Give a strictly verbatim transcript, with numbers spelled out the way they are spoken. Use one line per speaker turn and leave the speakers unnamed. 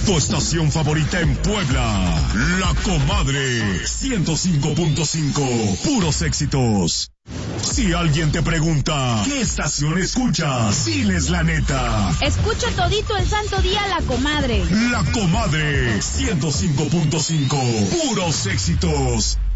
Tu estación favorita en Puebla. La Comadre. ciento cinco punto cinco. Puros éxitos. Si alguien te pregunta, ¿qué estación escuchas? Diles la neta.
Escucho todito el santo día La Comadre.
La Comadre. ciento cinco punto cinco. Puros éxitos.